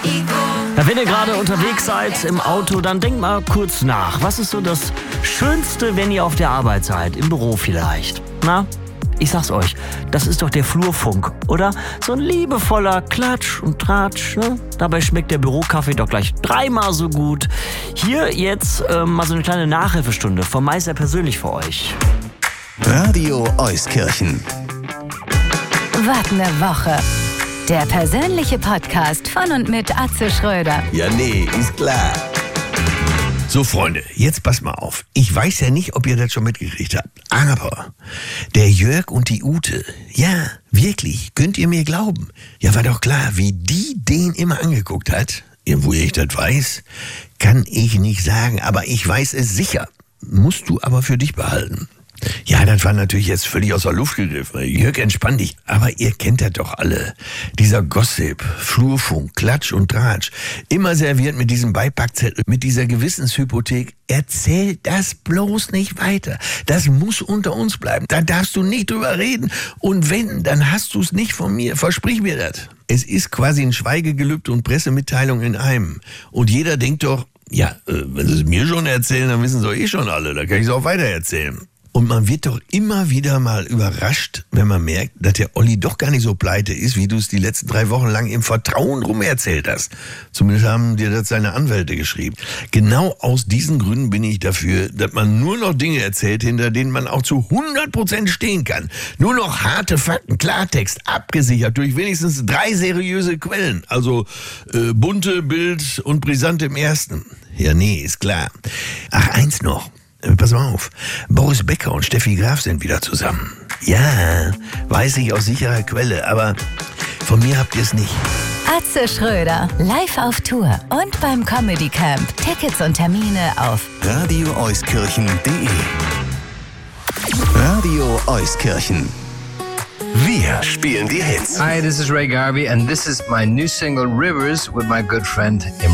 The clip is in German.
Ja, wenn ihr gerade unterwegs seid im Auto, dann denkt mal kurz nach. Was ist so das Schönste, wenn ihr auf der Arbeit seid? Im Büro vielleicht. Na? Ich sag's euch, das ist doch der Flurfunk, oder? So ein liebevoller Klatsch und Tratsch, ne? Dabei schmeckt der Bürokaffee doch gleich 3-mal so gut. Hier jetzt mal so eine kleine Nachhilfestunde vom Meister persönlich für euch. Radio Euskirchen. Was ne Woche. Der persönliche Podcast von und mit Atze Schröder. Ja, nee, ist klar. So, Freunde, jetzt passt mal auf. Ich weiß ja nicht, ob ihr das schon mitgekriegt habt, aber der Jörg und die Ute, ja, wirklich, könnt ihr mir glauben? Ja, war doch klar, wie die den immer angeguckt hat. Wo ich das weiß, kann ich nicht sagen, aber ich weiß es sicher. Musst du aber für dich behalten. Ja, das war natürlich jetzt völlig aus der Luft gegriffen. Jörg, entspann dich. Aber ihr kennt das doch alle. Dieser Gossip, Flurfunk, Klatsch und Tratsch. Immer serviert mit diesem Beipackzettel, mit dieser Gewissenshypothek. Erzähl das bloß nicht weiter. Das muss unter uns bleiben. Da darfst du nicht drüber reden. Und wenn, dann hast du es nicht von mir. Versprich mir das. Es ist quasi ein Schweigegelübde und Pressemitteilung in einem. Und jeder denkt doch, ja, wenn sie es mir schon erzählen, dann wissen sie doch schon alle. Da kann ich es auch weiter erzählen. Und man wird doch immer wieder mal überrascht, wenn man merkt, dass der Olli doch gar nicht so pleite ist, wie du es die letzten 3 Wochen lang im Vertrauen rum erzählt hast. Zumindest haben dir das seine Anwälte geschrieben. Genau aus diesen Gründen bin ich dafür, dass man nur noch Dinge erzählt, hinter denen man auch zu 100% stehen kann. Nur noch harte Fakten, Klartext, abgesichert durch wenigstens 3 seriöse Quellen. Also bunte, Bild und brisant im ersten. Ja, nee, ist klar. Ach, eins noch. Pass mal auf, Boris Becker und Steffi Graf sind wieder zusammen. Ja, weiß ich aus sicherer Quelle, aber von mir habt ihr es nicht. Atze Schröder, live auf Tour und beim Comedy Camp. Tickets und Termine auf radioeuskirchen.de. Radio Euskirchen. Wir spielen die Hits. Hi, this is Ray Garvey and this is my new single Rivers with my good friend Imran.